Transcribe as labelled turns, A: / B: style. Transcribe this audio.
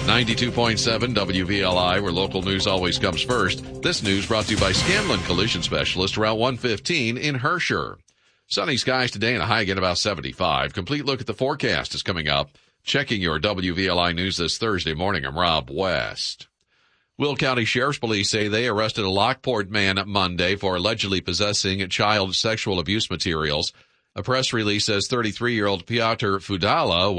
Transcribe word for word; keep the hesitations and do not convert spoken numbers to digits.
A: ninety-two point seven W V L I, where local news always comes first. This news brought to you by Scanlon Collision Specialist, Route one fifteen in Herscher. Sunny skies today and a high again about seventy-five. Complete look at the forecast is coming up. Checking your W V L I news this Thursday morning, I'm Rob West. Will County Sheriff's Police say they arrested a Lockport man Monday for allegedly possessing child sexual abuse materials. A press release says thirty-three-year-old Piotr Fudala